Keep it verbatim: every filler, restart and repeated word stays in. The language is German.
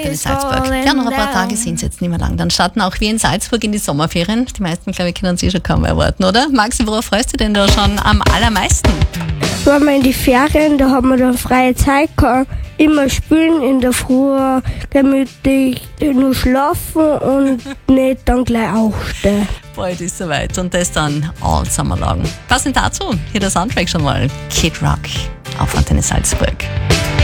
In Salzburg. Ja, noch ein paar Tage sind es jetzt nicht mehr lang. Dann starten auch wir in Salzburg in die Sommerferien. Die meisten, glaube ich, können sich schon kaum erwarten, oder? Maxi, worauf freust du denn da schon am allermeisten? Wenn wir in die Ferien, da haben wir dann freie Zeit, kann immer spielen, in der Früh gemütlich nur schlafen und nicht dann gleich aufstehen. Bald ist soweit und das dann all summer long. Passend dazu, hier der Soundtrack schon mal. Kid Rock auf Antenne Salzburg.